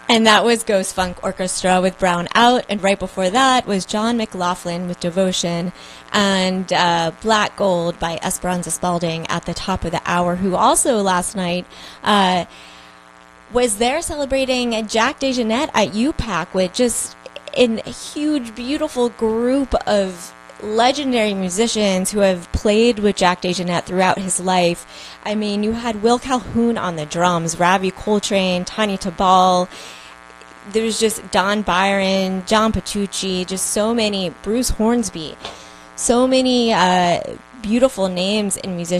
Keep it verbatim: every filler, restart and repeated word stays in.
And that was Ghost Funk Orchestra with Brown Out, and right before that was John McLaughlin with Devotion, and uh, Black Gold by Esperanza Spalding at the top of the hour, who also last night uh, was there celebrating Jack DeJohnette at U PAC with just a huge, beautiful group of legendary musicians who have played with Jack DeJohnette throughout his life. I mean, you had Will Calhoun on the drums, Ravi Coltrane, Tiny Tabal. There was just Don Byron, John Petrucci, just so many, Bruce Hornsby, so many uh, beautiful names and musicians.